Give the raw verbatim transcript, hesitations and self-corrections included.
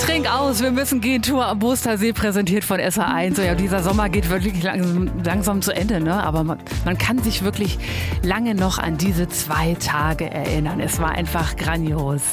Trink aus, wir müssen gehen. Tour am Bostersee, präsentiert von S R eins. So, ja, dieser Sommer geht wirklich langsam, langsam zu Ende, ne? Aber man, man kann sich wirklich lange noch an diese zwei Tage erinnern. Es war einfach grandios.